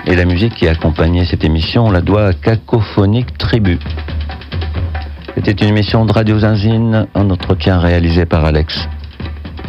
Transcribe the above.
Et la musique qui accompagnait cette émission, on la doit à Cacophonique Tribu. C'était une émission de Radio Zinzine, un entretien réalisé par Alex.